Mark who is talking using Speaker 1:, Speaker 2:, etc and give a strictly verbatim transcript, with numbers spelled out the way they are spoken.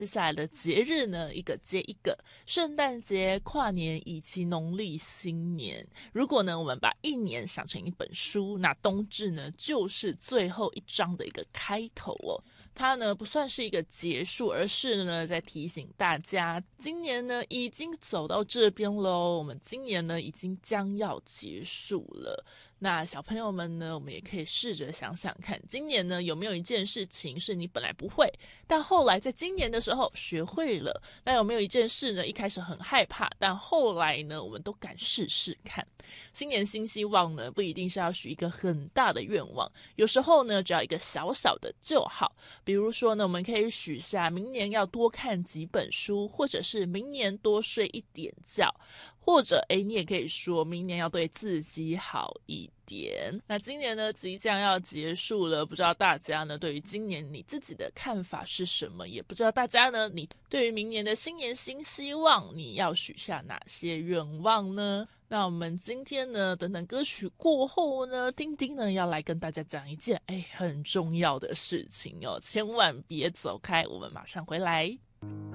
Speaker 1: 接下来的节日呢，一个接一个，圣诞节、跨年以及农历新年。如果呢，我们把一年想成一本书，那冬至呢，就是最后一章的一个开头哦。它呢不算是一个结束，而是呢在提醒大家，今年呢已经走到这边喽，我们今年呢已经将要结束了。那小朋友们呢，我们也可以试着想想看，今年呢有没有一件事情是你本来不会，但后来在今年的时候学会了？那有没有一件事呢，一开始很害怕，但后来呢我们都敢试试看？新年新希望呢，不一定是要许一个很大的愿望，有时候呢只要一个小小的就好。比如说呢，我们可以许下明年要多看几本书，或者是明年多睡一点觉，或者诶你也可以说明年要对自己好一点。那今年呢即将要结束了，不知道大家呢对于今年你自己的看法是什么，也不知道大家呢你对于明年的新年新希望，你要许下哪些愿望呢？那我们今天呢，等等歌曲过后呢，丁丁呢要来跟大家讲一件哎很重要的事情哦，千万别走开，我们马上回来。